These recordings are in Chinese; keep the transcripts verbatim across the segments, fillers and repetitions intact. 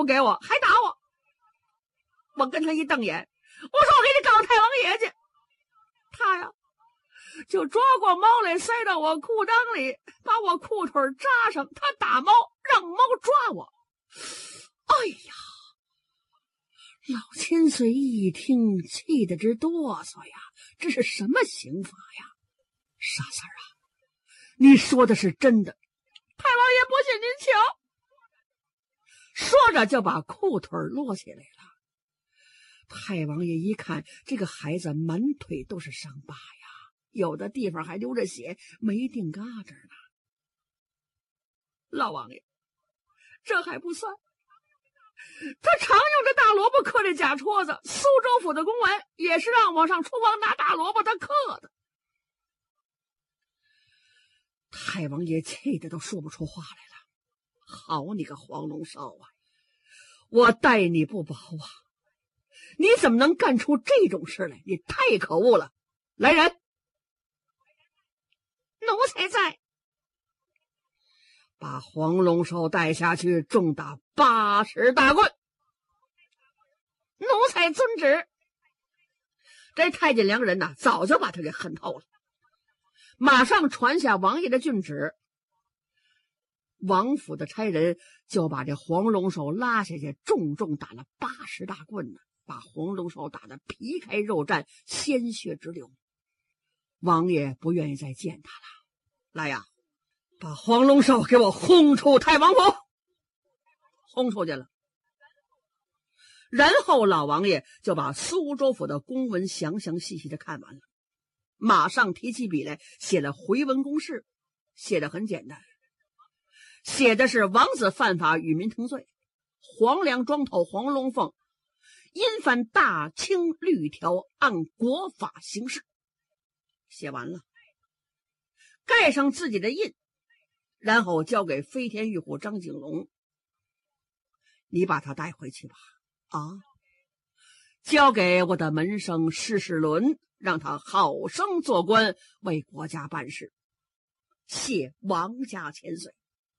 不给我，还打我。我跟他一瞪眼，我说我给你告太王爷去。他呀就抓过猫来塞到我裤裆里，把我裤腿扎上，他打猫，让猫抓我。哎呀，老千岁一听气得直哆嗦呀，这是什么刑罚呀？傻三儿啊，你说的是真的，太王爷不信您瞧。说着就把裤腿落起来了。太王爷一看这个孩子满腿都是伤疤呀，有的地方还流着血，没定嘎吱呢。老王爷，这还不算，他常用这大萝卜刻这假戳子，苏州府的公文也是让我上厨房拿大萝卜他刻的。太王爷气得都说不出话来了。好你个黄龙少啊，我待你不薄啊，你怎么能干出这种事来？你太可恶了！来人！奴才在。把黄龙寿带下去，重打八十大棍。奴才遵旨。这太监两个人呐，早就把他给恨透了，马上传下王爷的郡旨。王府的差人就把这黄龙寿拉下去，重重打了八十大棍呢，把黄龙寿打得皮开肉绽，鲜血直流。王爷不愿意再见他了。来呀，把黄龙寿给我轰出太王府。轰出去了。然后老王爷就把苏州府的公文详详细细的看完了，马上提起笔来写了回文公示。写的很简单，写的是王子犯法与民同罪，黄梁庄头黄龙凤因犯大清律条，按国法行事。写完了，盖上自己的印，然后交给飞天玉虎张景龙。你把他带回去吧。啊，交给我的门生施世伦，让他好生做官，为国家办事。谢王家千岁。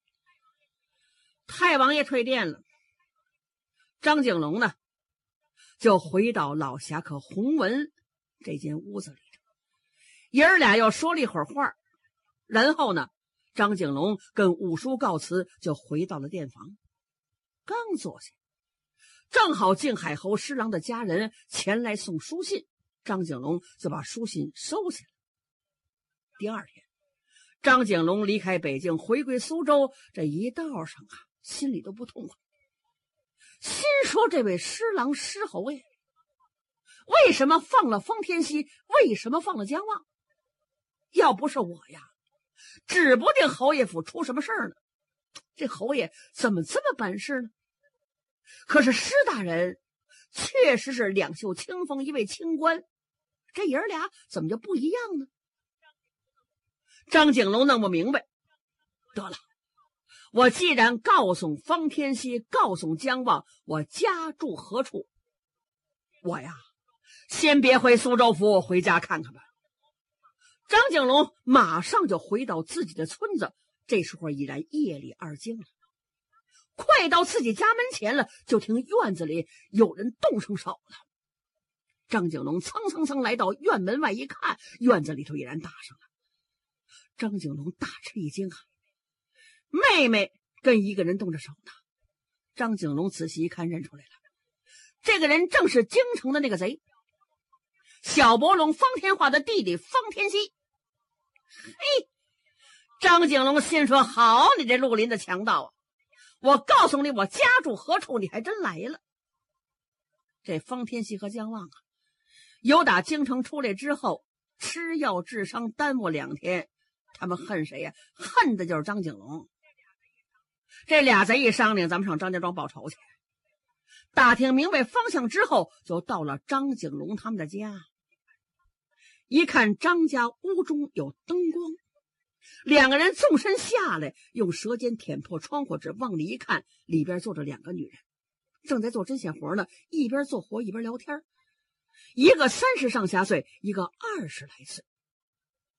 太王爷退殿了，张景龙呢就回到老侠客洪文这间屋子里头，爷儿俩又说了一会儿话，然后呢张景龙跟五叔告辞，就回到了殿房。刚坐下，正好靖海侯施琅的家人前来送书信，张景龙就把书信收下了。第二天，张景龙离开北京回归苏州，这一道上啊心里都不痛快，心说这位施琅施侯爷为什么放了方天锡，为什么放了姜望？要不是我呀，指不定侯爷府出什么事儿呢。这侯爷怎么这么办事呢？可是施大人确实是两袖清风，一位清官，这爷儿俩怎么就不一样呢？张景龙弄不明白，得了，我既然告诉方天锡，告诉姜望我家住何处，我呀先别回苏州府，我回家看看吧。张景龙马上就回到自己的村子，这时候已然夜里二更了。快到自己家门前了，就听院子里有人动声手了。张景龙蹭蹭蹭来到院门外一看，院子里头已然打上了。张景龙大吃一惊啊，妹妹跟一个人动着手呢。张景龙仔细一看，认出来了，这个人正是京城的那个贼，小伯龙方天化的弟弟方天锡。嘿，张景龙心说，好你这绿林的强盗啊，我告诉你我家住何处，你还真来了。这方天锡和姜望啊，由打京城出来之后，吃药治伤耽误两天，他们恨谁呀？恨的就是张景龙。这俩贼一商量，咱们上张家庄报仇去。打听明白方向之后，就到了张景龙他们的家。一看张家屋中有灯光，两个人纵身下来，用舌尖舔破窗户纸，往里一看，里边坐着两个女人，正在做针线活呢，一边做活一边聊天。一个三十上下岁，一个二十来岁。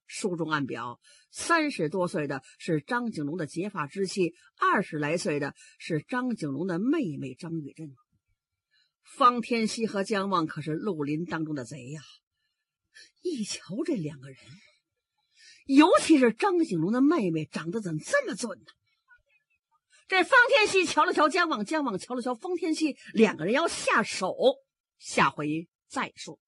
书中暗表，三十多岁的是张景龙的结发之妻，二十来岁的是张景龙的妹妹张玉珍。方天锡和姜望可是绿林当中的贼呀！一瞧这两个人，尤其是张景龙的妹妹，长得怎么这么俊呢？这方天锡瞧了瞧姜望，姜望瞧了瞧方天锡，两个人要下手，下回再说。